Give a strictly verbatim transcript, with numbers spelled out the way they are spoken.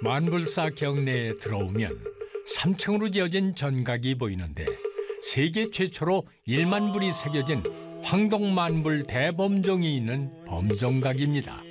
만불사 경내에 들어오면 삼 층으로 지어진 전각이 보이는데 세계 최초로 일만 불이 새겨진 황동만불 대범종이 있는 범종각입니다.